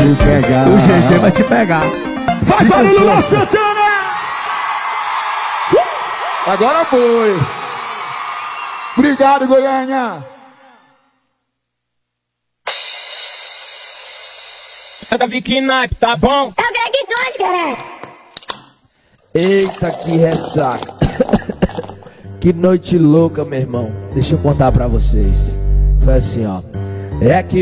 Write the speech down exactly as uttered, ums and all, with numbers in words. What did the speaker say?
pegar. O G G vai te pegar. Faz barulho na Santana! Uh! Agora foi. Obrigado, Goiânia. Anda Vicky-Nike, tá bom? É o Greg Gold, caralho. Eita, que ressaca. Que noite louca, meu irmão. Deixa eu contar pra vocês. Foi assim, ó. É que